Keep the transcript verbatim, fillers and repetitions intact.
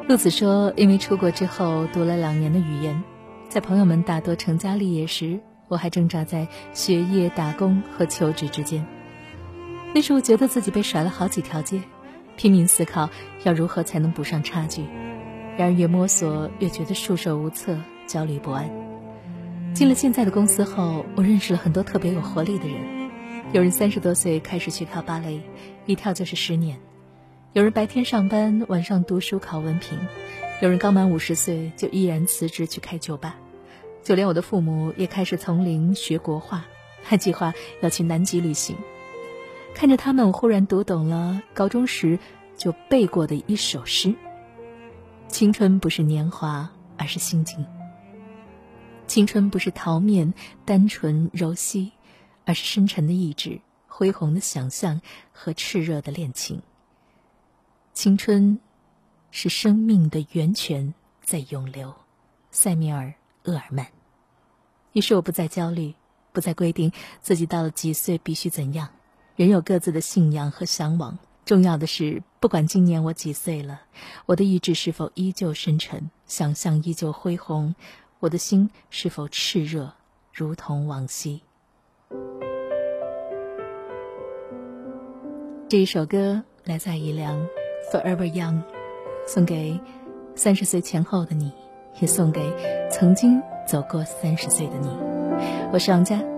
陆子说，因为出国之后读了两年的语言，在朋友们大多成家立业时，我还挣扎在学业、打工和求职之间。那时候觉得自己被甩了好几条街，拼命思考要如何才能补上差距。然而越摸索越觉得束手无策，焦虑不安。进了现在的公司后，我认识了很多特别有活力的人。有人三十多岁开始去考芭蕾，一跳就是十年；有人白天上班，晚上读书考文凭；有人刚满五十岁就毅然辞职去开酒吧。就连我的父母也开始从零学国画，还计划要去南极旅行。看着他们，我忽然读懂了高中时就背过的一首诗：青春不是年华，而是心境；青春不是桃面单纯柔细，而是深沉的意志、恢宏的想象和炽热的恋情。青春是生命的源泉在涌流。塞缪尔·厄尔曼。于是我不再焦虑，不再规定自己到了几岁必须怎样，人有各自的信仰和向往。重要的是，不管今年我几岁了，我的意志是否依旧深沉，想象依旧恢宏，我的心是否炽热，如同往昔。这一首歌来自伊良 Forever Young， 送给三十岁前后的你，也送给曾经走过三十岁的你。我是王佳，